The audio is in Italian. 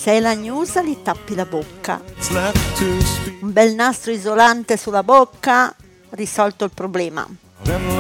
Se hai la gnusa li tappi la bocca. Un bel nastro isolante sulla bocca, risolto il problema.